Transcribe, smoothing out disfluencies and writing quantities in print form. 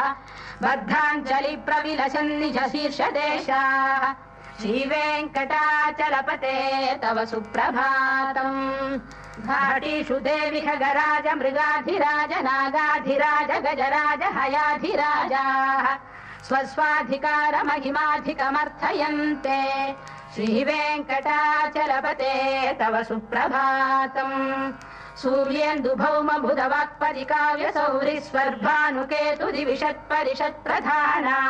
बद्धाञ्जलि प्रविलसन् निज शीर्षदेशाः श्रीवेङ्कटाचलपते तव सुप्रभातम् घाटीषु देवि खगराज मृगाधिराज नागाधिराज गजराज हयाधिराजाः स्वस्वाधिकार महिमाधिकमर्थयन्ते श्रीवेङ्कटाचलपते तव सुप्रभातम् सूर्येन्दुभौम बुधवाक्परिकाव्य सौरिस्वर्भानुकेतु दिविषत्परिषत्प्रधाना